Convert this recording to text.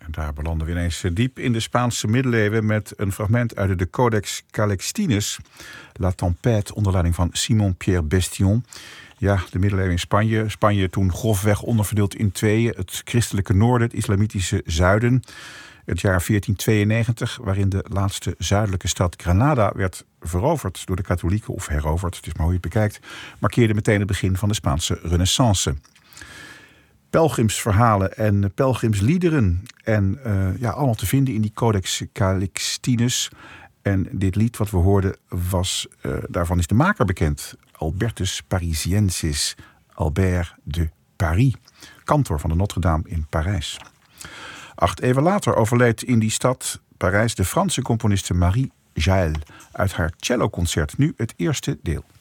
En daar belanden we ineens diep in de Spaanse middeleeuwen met een fragment uit de Codex Calixtinus, La Tempête, onder leiding van Simon-Pierre Bestion. Ja, de middeleeuwen in Spanje. Spanje toen grofweg onderverdeeld in tweeën. Het christelijke noorden, het islamitische zuiden. Het jaar 1492, waarin de laatste zuidelijke stad Granada werd veroverd door de katholieken, of heroverd, het is maar hoe je het bekijkt, markeerde meteen het begin van de Spaanse renaissance. Pelgrimsverhalen en pelgrimsliederen en allemaal te vinden in die Codex Calixtinus. En dit lied wat we hoorden, daarvan is de maker bekend. Albertus Parisiensis, Albert de Paris, kantor van de Notre-Dame in Parijs. 8 eeuwen later overleed in die stad Parijs de Franse componiste Marie Jaël uit haar celloconcert. Nu het eerste deel.